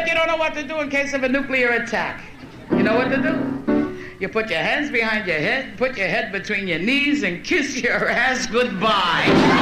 you don't know what to do in case of a nuclear attack. You know what to do? You put your hands behind your head, put your head between your knees, and kiss your ass goodbye.